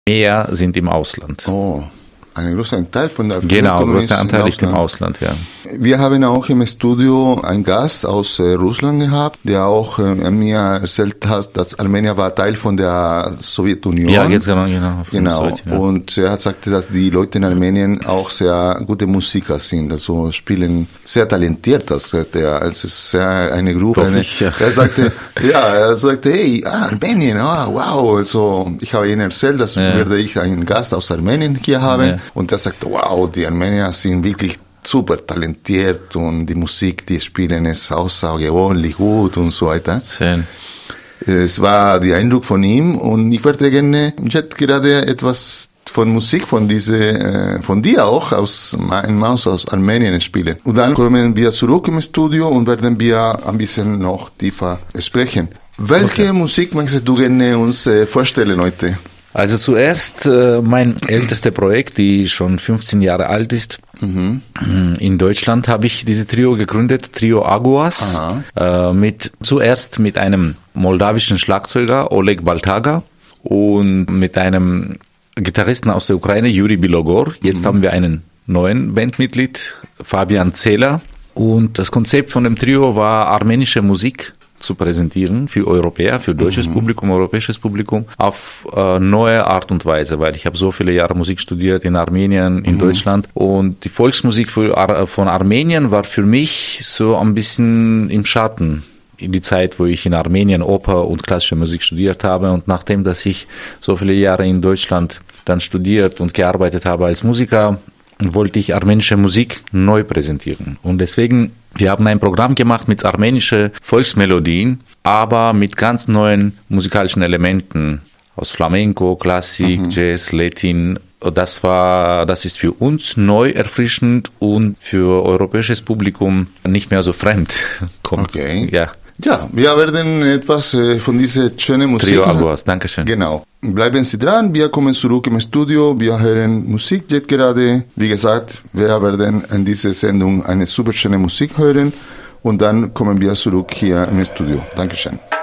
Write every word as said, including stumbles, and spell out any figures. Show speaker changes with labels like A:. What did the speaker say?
A: mehr sind im Ausland.
B: Oh. Ein großer Teil von der
A: Genau, ein großer Anteil liegt im Ausland, ja.
B: Wir haben auch im Studio einen Gast aus äh, Russland gehabt, der auch äh, mir erzählt hat, dass Armenien war Teil von der Sowjetunion.
A: Ja, jetzt genau, genau.
B: Genau.
A: Sowjet, ja.
B: Und er hat gesagt, dass die Leute in Armenien auch sehr gute Musiker sind, also spielen sehr talentiert, das sagt er. Also es ist sehr eine Gruppe. Eine,
A: ich, ja.
B: Er sagte, ja, er sagte, hey, ah, Armenien, ah, wow. Also ich habe ihnen erzählt, dass ja. werde ich einen Gast aus Armenien hier haben. Ja. Und er sagte, wow, die Armenier sind wirklich super talentiert und die Musik, die spielen, ist außergewöhnlich gut und so weiter.
A: Schön.
B: Es war der Eindruck von ihm und ich würde gerne jetzt gerade etwas von Musik von diese, von dir auch aus ein Maus aus Armenien spielen. Und dann kommen wir zurück im Studio und werden wir ein bisschen noch tiefer sprechen. Welche okay. Musik möchtest du gerne uns vorstellen heute?
A: Also zuerst äh, mein ältestes Projekt, die schon fünfzehn Jahre alt ist. Mhm. In Deutschland habe ich dieses Trio gegründet, Trio Aguas, äh, mit zuerst mit einem moldawischen Schlagzeuger, Oleg Baltaga, und mit einem Gitarristen aus der Ukraine, Yuri Bilogor. Jetzt mhm. haben wir einen neuen Bandmitglied, Fabian Zehler. Und das Konzept von dem Trio war armenische Musik zu präsentieren für Europäer, für deutsches mhm. Publikum, europäisches Publikum auf äh, neue Art und Weise, weil ich habe so viele Jahre Musik studiert in Armenien, in mhm. Deutschland, und die Volksmusik für Ar- von Armenien war für mich so ein bisschen im Schatten in die Zeit, wo ich in Armenien Oper und klassische Musik studiert habe, und nachdem, dass ich so viele Jahre in Deutschland dann studiert und gearbeitet habe als Musiker, wollte ich armenische Musik neu präsentieren. Und deswegen, wir haben ein Programm gemacht mit armenischen Volksmelodien, aber mit ganz neuen musikalischen Elementen aus Flamenco, Klassik, mhm. Jazz, Latin. Das war, das ist für uns neu, erfrischend und für europäisches Publikum nicht mehr so fremd. Kommt.
B: Okay.
A: Ja.
B: Ja, wir werden etwas äh, von dieser schönen Musik.
A: Trio Aguas, danke schön.
B: Genau. Bleiben Sie dran, wir kommen zurück im Studio, wir hören Musik jetzt gerade. Wie gesagt, wir werden in dieser Sendung eine super schöne Musik hören und dann kommen wir zurück hier im Studio. Dankeschön.